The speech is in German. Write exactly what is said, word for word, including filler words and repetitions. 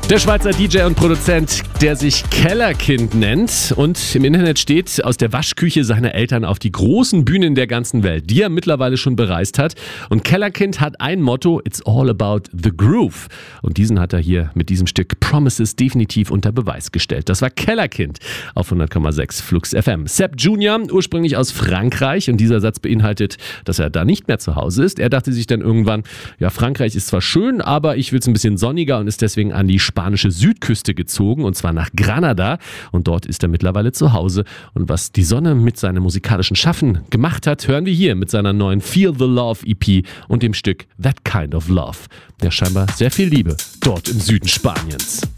Der Schweizer D J und Produzent, der sich Kellerkind nennt und im Internet steht, aus der Waschküche seiner Eltern auf die großen Bühnen der ganzen Welt, die er mittlerweile schon bereist hat. Und Kellerkind hat ein Motto: It's all about the groove. Und diesen hat er hier mit diesem Stück Promises definitiv unter Beweis gestellt. Das war Kellerkind auf hundert Komma sechs Flux F M. Sepp Junior, ursprünglich aus Frankreich, und dieser Satz beinhaltet, dass er da nicht mehr zu Hause ist. Er dachte sich dann irgendwann, ja, Frankreich ist zwar schön, aber ich will es ein bisschen sonniger, und ist deswegen an die spanische Südküste gezogen, und zwar nach Granada, und dort ist er mittlerweile zu Hause. Und was die Sonne mit seinem musikalischen Schaffen gemacht hat, hören wir hier mit seiner neuen Feel the Love E P und dem Stück That Kind of Love. Der scheinbar sehr viel Liebe dort im Süden Spaniens.